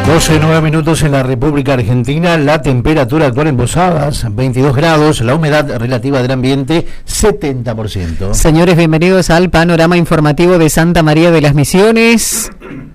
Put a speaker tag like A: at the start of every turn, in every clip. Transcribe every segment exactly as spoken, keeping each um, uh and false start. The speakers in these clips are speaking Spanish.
A: doce, nueve minutos en la República Argentina. La temperatura actual en Posadas, veintidós grados. La humedad relativa del ambiente, setenta por ciento.
B: Señores, bienvenidos al panorama informativo de Santa María de las Misiones,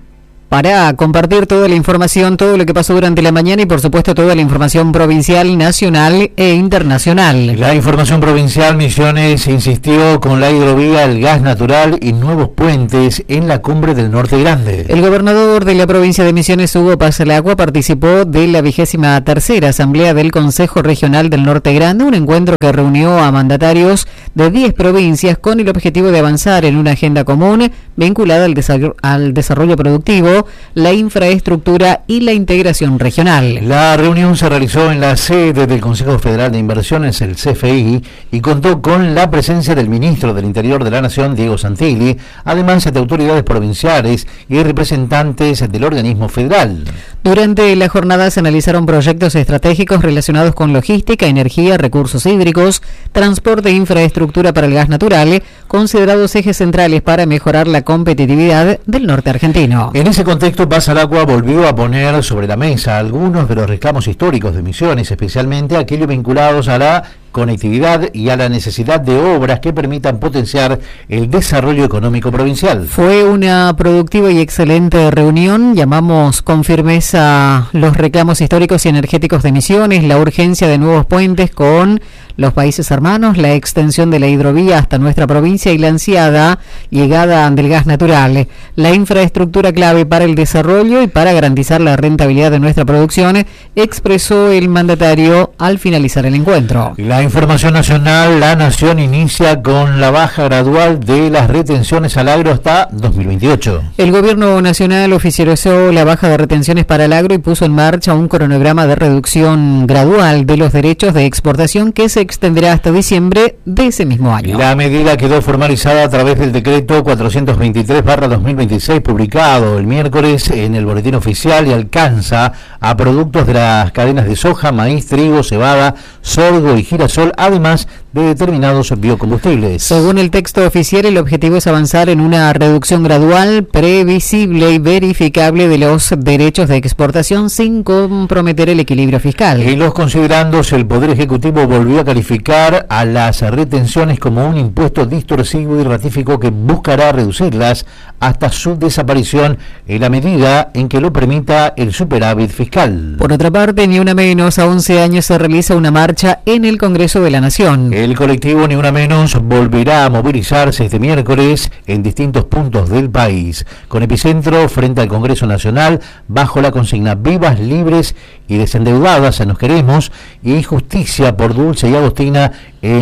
B: para compartir toda la información, todo lo que pasó durante la mañana y por supuesto toda la información provincial, nacional e internacional.
A: La información provincial: Misiones insistió con la hidrovía, el gas natural y nuevos puentes en la cumbre del Norte Grande.
B: El gobernador de la provincia de Misiones, Hugo Pazalacua, participó de la vigésima tercera asamblea del Consejo Regional del Norte Grande, un encuentro que reunió a mandatarios de diez provincias con el objetivo de avanzar en una agenda común vinculada al desarrollo, al desarrollo productivo, la infraestructura y la integración regional.
A: La reunión se realizó en la sede del Consejo Federal de Inversiones, el C F I, y contó con la presencia del ministro del Interior de la Nación, Diego Santilli, además de autoridades provinciales y representantes del organismo federal.
B: Durante la jornada se analizaron proyectos estratégicos relacionados con logística, energía, recursos hídricos, transporte e infraestructura para el gas natural, considerados ejes centrales para mejorar la competitividad del norte argentino.
A: En ese contexto, Pazalacua volvió a poner sobre la mesa algunos de los reclamos históricos de Misiones, especialmente aquellos vinculados a la conectividad y a la necesidad de obras que permitan potenciar el desarrollo económico provincial.
B: Fue una productiva y excelente reunión. Llamamos con firmeza los reclamos históricos y energéticos de Misiones, la urgencia de nuevos puentes con los países hermanos, la extensión de la hidrovía hasta nuestra provincia y la ansiada llegada del gas natural, la infraestructura clave para el desarrollo y para garantizar la rentabilidad de nuestra producción, expresó el mandatario al finalizar el encuentro.
A: La información nacional: la Nación inicia con la baja gradual de las retenciones al agro hasta dos mil veintiocho.
B: El gobierno nacional oficializó la baja de retenciones para el agro y puso en marcha un cronograma de reducción gradual de los derechos de exportación que se extenderá hasta diciembre de ese mismo año.
A: La medida quedó formalizada a través del decreto cuatrocientos veintitrés barra dos mil veintiséis, publicado el miércoles en el Boletín Oficial, y alcanza a productos de las cadenas de soja, maíz, trigo, cebada, sorgo y girasol, además de determinados biocombustibles.
B: Según el texto oficial, el objetivo es avanzar en una reducción gradual, previsible y verificable de los derechos de exportación sin comprometer el equilibrio fiscal.
A: En los considerandos, el Poder Ejecutivo volvió a calificar a las retenciones como un impuesto distorsivo y ratificó que buscará reducirlas hasta su desaparición en la medida en que lo permita el superávit fiscal.
B: Por otra parte, Ni Una Menos, a once años se realiza una marcha en el Congreso de la Nación.
A: El colectivo Ni Una Menos volverá a movilizarse este miércoles en distintos puntos del país, con epicentro frente al Congreso Nacional, bajo la consigna Vivas, Libres y Desendeudadas, nos queremos, y justicia por Dulce y Agostina,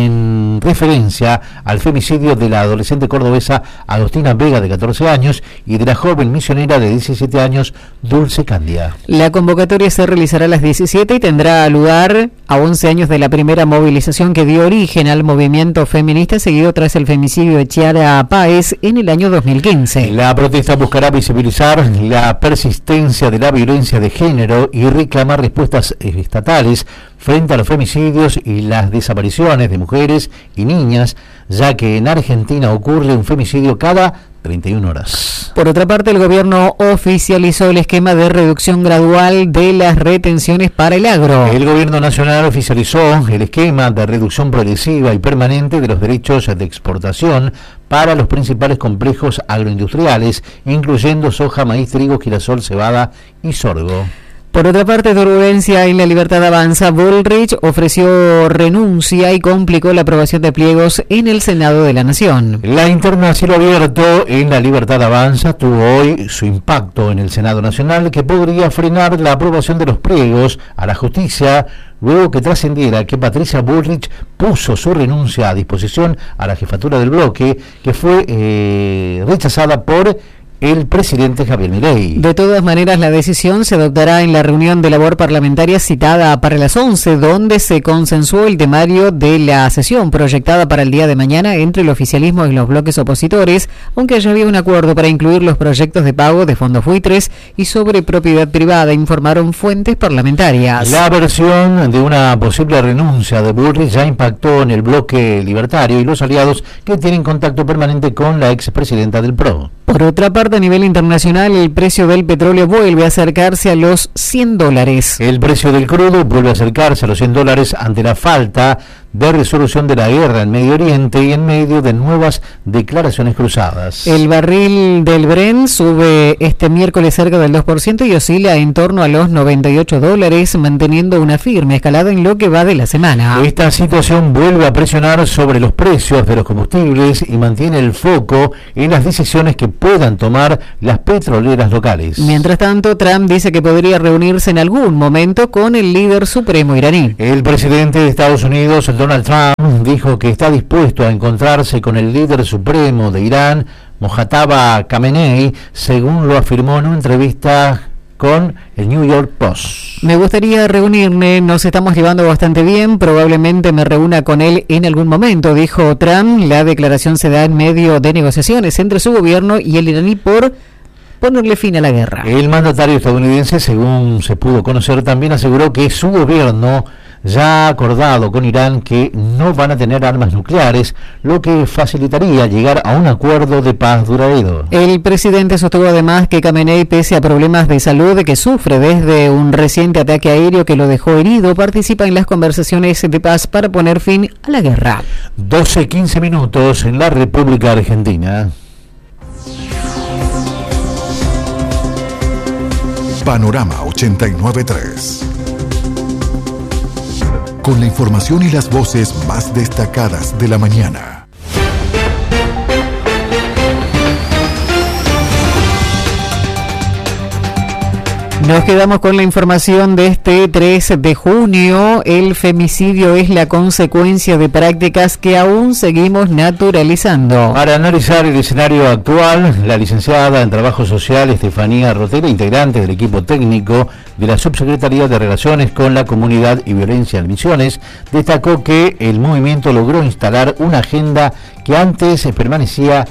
A: en referencia al femicidio de la adolescente cordobesa Agostina Vega, de catorce años, y de la joven misionera de diecisiete años, Dulce Candia.
B: La convocatoria se realizará a las diecisiete y tendrá lugar a once años de la primera movilización que dio origen al movimiento feminista, seguido tras el femicidio de Chiara Páez en el año dos mil quince.
A: La protesta buscará visibilizar la persistencia de la violencia de género y reclamar respuestas estatales frente a los femicidios y las desapariciones de mujeres y niñas, ya que en Argentina ocurre un femicidio cada treinta y una horas.
B: Por otra parte, el gobierno oficializó el esquema de reducción gradual de las retenciones para el agro.
A: El gobierno nacional oficializó el esquema de reducción progresiva y permanente de los derechos de exportación para los principales complejos agroindustriales, incluyendo soja, maíz, trigo, girasol, cebada y sorgo.
B: Por otra parte, turbulencia en La Libertad Avanza. Bullrich ofreció renuncia y complicó la aprobación de pliegos en el Senado de la Nación.
A: La interna a cielo abierto en La Libertad Avanza tuvo hoy su impacto en el Senado Nacional, que podría frenar la aprobación de los pliegos a la justicia, luego que trascendiera que Patricia Bullrich puso su renuncia a disposición a la jefatura del bloque, que fue eh, rechazada por el presidente Javier Milei.
B: De todas maneras, la decisión se adoptará en la reunión de labor parlamentaria citada para las once, donde se consensuó el temario de la sesión proyectada para el día de mañana entre el oficialismo y los bloques opositores, aunque ya había un acuerdo para incluir los proyectos de pago de fondos buitres y sobre propiedad privada, informaron fuentes parlamentarias.
A: La versión de una posible renuncia de Bullrich ya impactó en el bloque libertario y los aliados, que tienen contacto permanente con la expresidenta del P R O.
B: Por otra parte, parte, a nivel internacional, el precio del petróleo vuelve a acercarse a los cien dólares.
A: El precio del crudo vuelve a acercarse a los cien dólares ante la falta de resolución de la guerra en Medio Oriente y en medio de nuevas declaraciones cruzadas.
B: El barril del Brent sube este miércoles cerca del dos por ciento y oscila en torno a los noventa y ocho dólares, manteniendo una firme escalada en lo que va de la semana.
A: Esta situación vuelve a presionar sobre los precios de los combustibles y mantiene el foco en las decisiones que puedan tomar las petroleras locales.
B: Mientras tanto, Trump dice que podría reunirse en algún momento con el líder supremo iraní.
A: El presidente de Estados Unidos, Donald Trump, dijo que está dispuesto a encontrarse con el líder supremo de Irán, Mojtaba Khamenei, según lo afirmó en una entrevista con el New York Post.
B: Me gustaría reunirme, nos estamos llevando bastante bien, probablemente me reúna con él en algún momento, dijo Trump. La declaración se da en medio de negociaciones entre su gobierno y el iraní por ponerle fin a la guerra.
A: El mandatario estadounidense, según se pudo conocer, también aseguró que su gobierno ya ha acordado con Irán que no van a tener armas nucleares, lo que facilitaría llegar a un acuerdo de paz duradero.
B: El presidente sostuvo además que Khamenei, pese a problemas de salud que sufre desde un reciente ataque aéreo que lo dejó herido, participa en las conversaciones de paz para poner fin a la guerra.
A: doce quince minutos en la República Argentina.
C: Panorama ochenta y nueve punto tres. Con la información y las voces más destacadas de la mañana.
B: Nos quedamos con la información de este tres de junio. El femicidio es la consecuencia de prácticas que aún seguimos naturalizando.
A: Para analizar el escenario actual, la licenciada en Trabajo Social Estefanía Rotera, integrante del equipo técnico de la Subsecretaría de Relaciones con la Comunidad y Violencia en Misiones, destacó que el movimiento logró instalar una agenda que antes permanecía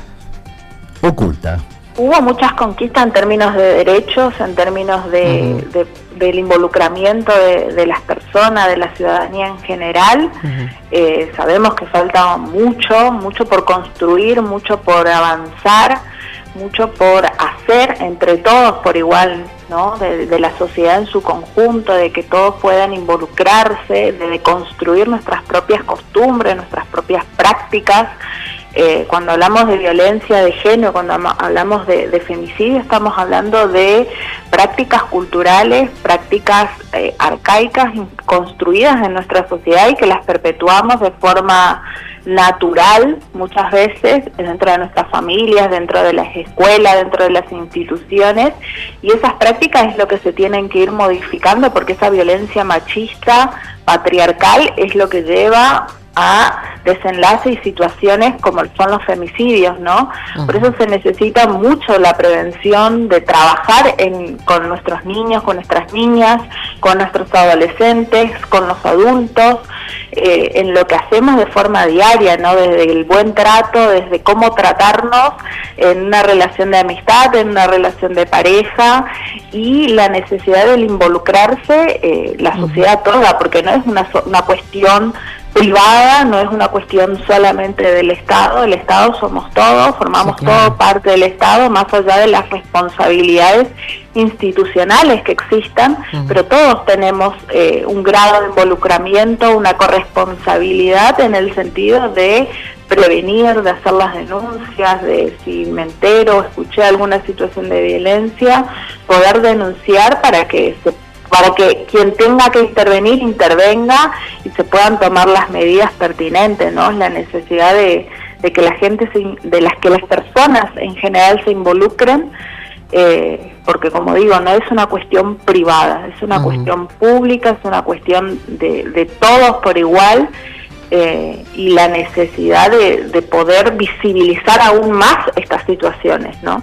A: oculta.
D: Hubo muchas conquistas en términos de derechos, en términos de, uh-huh. de del involucramiento de, de las personas, de la ciudadanía en general. Uh-huh. Eh, sabemos que falta mucho, mucho por construir, mucho por avanzar, mucho por hacer entre todos por igual, ¿no? De, de la sociedad en su conjunto, de que todos puedan involucrarse, de, de construir nuestras propias costumbres, nuestras propias prácticas. Eh, cuando hablamos de violencia de género, cuando hablamos de, de femicidio, estamos hablando de prácticas culturales, prácticas eh, arcaicas construidas en nuestra sociedad y que las perpetuamos de forma natural muchas veces dentro de nuestras familias, dentro de las escuelas, dentro de las instituciones, y esas prácticas es lo que se tienen que ir modificando, porque esa violencia machista, patriarcal, es lo que lleva a desenlaces y situaciones como son los femicidios, ¿no? Uh-huh. Por eso se necesita mucho la prevención, de trabajar en, con nuestros niños, con nuestras niñas, con nuestros adolescentes, con los adultos, eh, en lo que hacemos de forma diaria, ¿no? Desde el buen trato, desde cómo tratarnos en una relación de amistad, en una relación de pareja, y la necesidad de involucrarse eh, la sociedad uh-huh. toda, porque no es una, una cuestión privada, no es una cuestión solamente del Estado. El Estado somos todos, formamos sí, claro. todo parte del Estado, más allá de las responsabilidades institucionales que existan, uh-huh. pero todos tenemos eh, un grado de involucramiento, una corresponsabilidad en el sentido de prevenir, de hacer las denuncias, de si me entero, escuché alguna situación de violencia, poder denunciar para que se para que quien tenga que intervenir, intervenga y se puedan tomar las medidas pertinentes, ¿no? La necesidad de, de que la gente, se, de las que las personas en general se involucren, eh, porque como digo, no es una cuestión privada, es una uh-huh. cuestión pública, es una cuestión de, de todos por igual, eh, y la necesidad de, de poder visibilizar aún más estas situaciones, ¿no?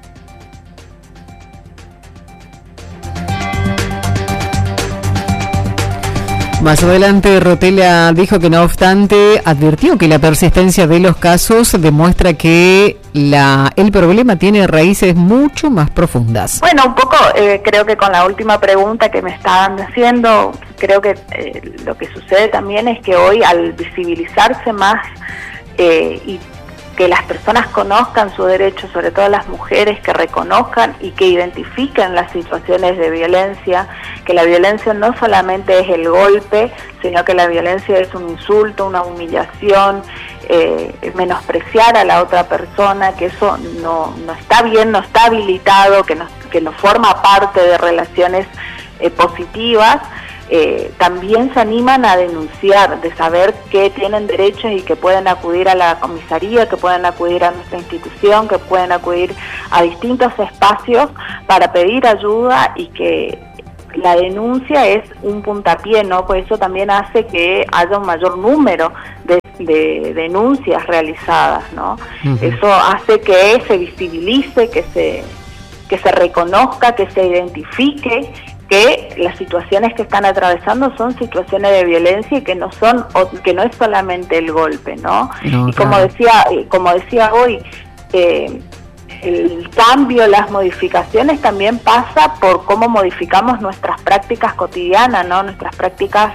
B: Más adelante, Rotella dijo que no obstante advirtió que la persistencia de los casos demuestra que la el problema tiene raíces mucho más profundas.
D: Bueno, un poco eh, creo que con la última pregunta que me estaban haciendo, creo que eh, lo que sucede también es que hoy al visibilizarse más eh, y que las personas conozcan sus derechos, sobre todo las mujeres, que reconozcan y que identifiquen las situaciones de violencia, que la violencia no solamente es el golpe, sino que la violencia es un insulto, una humillación, eh, menospreciar a la otra persona, que eso no, no está bien, no está habilitado, que no, que no forma parte de relaciones eh, positivas. Eh, también se animan a denunciar, de saber que tienen derechos y que pueden acudir a la comisaría, que pueden acudir a nuestra institución, que pueden acudir a distintos espacios para pedir ayuda, y que la denuncia es un puntapié, ¿no? Pues eso también hace que haya un mayor número de, de denuncias realizadas, ¿no? Uh-huh. Eso hace que se visibilice, que se, que se reconozca, que se identifique que las situaciones que están atravesando son situaciones de violencia y que no son, que no es solamente el golpe, ¿no? no y como claro. decía, como decía hoy, eh, el cambio, las modificaciones también pasa por cómo modificamos nuestras prácticas cotidianas, ¿no? Nuestras prácticas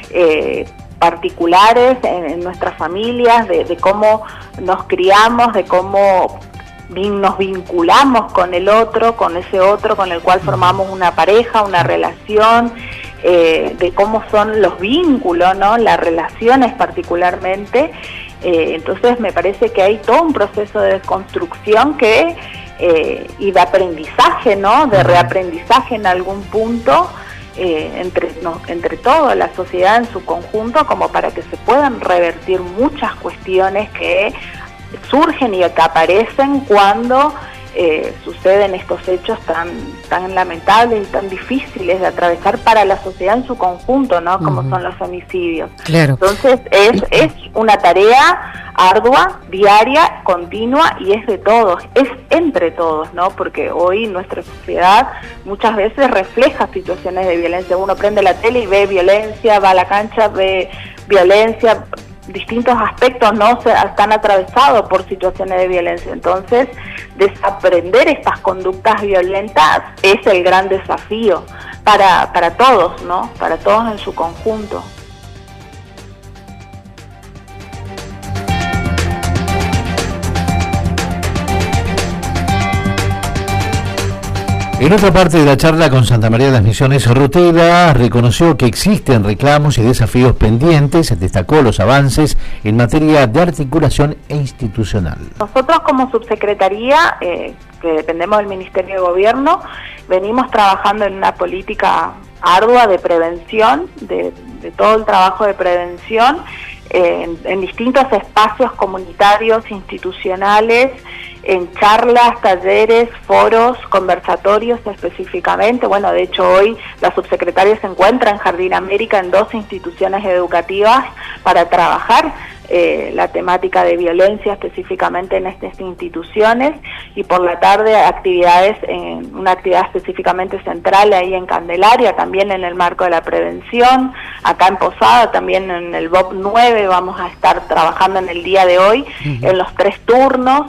D: eh, particulares en, en nuestras familias, de, de cómo nos criamos, de cómo nos vinculamos con el otro, con ese otro con el cual formamos una pareja, una relación, eh, de cómo son los vínculos, ¿no? Las relaciones particularmente. Eh, entonces me parece que hay todo un proceso de desconstrucción que eh, y de aprendizaje, ¿no? De reaprendizaje en algún punto, eh, entre, no, entre toda la sociedad en su conjunto, como para que se puedan revertir muchas cuestiones que surgen y que aparecen cuando eh, suceden estos hechos tan tan lamentables y tan difíciles de atravesar para la sociedad en su conjunto, ¿no? Como uh-huh. son los homicidios.
B: Claro.
D: Entonces es es una tarea ardua, diaria, continua, y es de todos, es entre todos, ¿no? Porque hoy nuestra sociedad muchas veces refleja situaciones de violencia. Uno prende la tele y ve violencia, va a la cancha, ve violencia, distintos aspectos no se están atravesados por situaciones de violencia. Entonces, desaprender estas conductas violentas es el gran desafío para para todos, ¿no? Para todos en su conjunto.
A: En otra parte de la charla con Santa María de las Misiones, Rutela reconoció que existen reclamos y desafíos pendientes, destacó los avances en materia de articulación institucional.
D: Nosotros como subsecretaría, eh, que dependemos del Ministerio de Gobierno, venimos trabajando en una política ardua de prevención, de, de todo el trabajo de prevención, eh, en, en distintos espacios comunitarios, institucionales, en charlas, talleres, foros, conversatorios específicamente. Bueno, de hecho hoy la subsecretaria se encuentra en Jardín América en dos instituciones educativas para trabajar eh, la temática de violencia específicamente en estas instituciones, y por la tarde actividades, en una actividad específicamente central ahí en Candelaria, también en el marco de la prevención. Acá en Posada, también en el B O P nueve, vamos a estar trabajando en el día de hoy, uh-huh. en los tres turnos.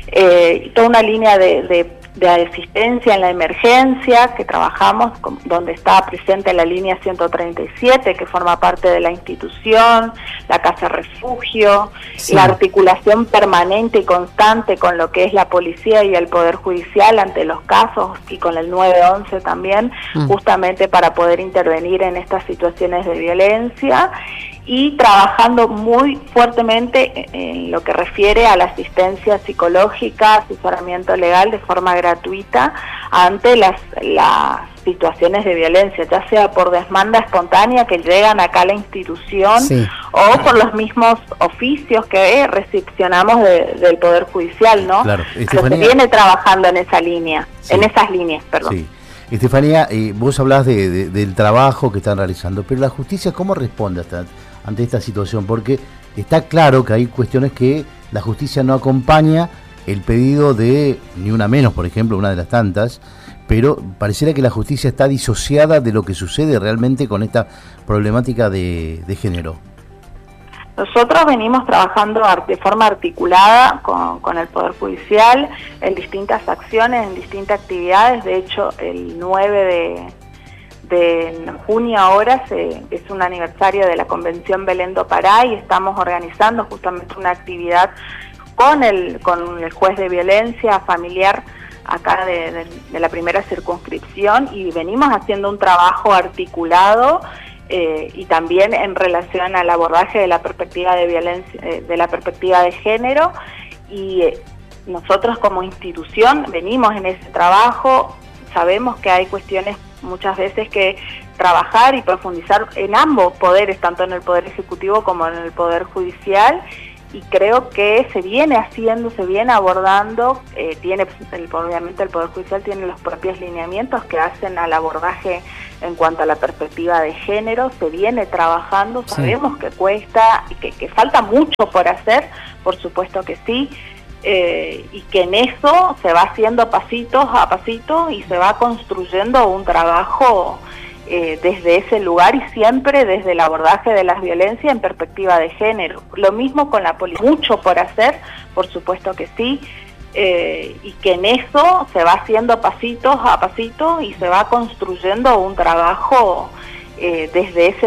D: Eh, toda una línea de, de, de asistencia en la emergencia que trabajamos, con, donde está presente la línea ciento treinta y siete, que forma parte de la institución, la casa refugio, sí. la articulación permanente y constante con lo que es la policía y el Poder Judicial ante los casos, y con el nueve once también, mm. justamente para poder intervenir en estas situaciones de violencia, y trabajando muy fuertemente en lo que refiere a la asistencia psicológica, asesoramiento legal de forma gratuita ante las, las situaciones de violencia, ya sea por demanda espontánea que llegan acá a la institución, sí. o por los mismos oficios que recepcionamos de, del Poder Judicial, ¿no?
A: Claro.
D: Pero se viene trabajando en esa línea, sí. en esas líneas, perdón.
A: Sí. Estefanía, eh, vos hablás de, de, del trabajo que están realizando, pero la justicia, ¿cómo responde hasta, ante esta situación? Porque está claro que hay cuestiones que la justicia no acompaña el pedido de Ni Una Menos, por ejemplo, una de las tantas, pero pareciera que la justicia está disociada de lo que sucede realmente con esta problemática de, de género.
D: Nosotros venimos trabajando de forma articulada con, con el Poder Judicial en distintas acciones, en distintas actividades. De hecho, el nueve de junio ahora se, es un aniversario de la Convención Belén do Pará, y estamos organizando justamente una actividad con el, con el juez de violencia familiar acá de, de, de la primera circunscripción, y venimos haciendo un trabajo articulado eh, y también en relación al abordaje de la perspectiva de violencia, eh, de la perspectiva de género, y eh, nosotros como institución venimos en ese trabajo. Sabemos que hay cuestiones muchas veces que trabajar y profundizar en ambos poderes, tanto en el Poder Ejecutivo como en el Poder Judicial, y creo que se viene haciendo, se viene abordando, eh, tiene el, obviamente el Poder Judicial tiene los propios lineamientos que hacen al abordaje en cuanto a la perspectiva de género, se viene trabajando, sí. Sabemos que cuesta y que, que falta mucho por hacer, por supuesto que sí, eh, y que en eso se va haciendo pasitos a pasito y se va construyendo un trabajo Eh, desde ese lugar y siempre desde el abordaje de las violencias en perspectiva de género. Lo mismo con la policía, mucho por hacer, por supuesto que sí, eh, y que en eso se va haciendo pasitos a pasito y se va construyendo un trabajo eh, desde ese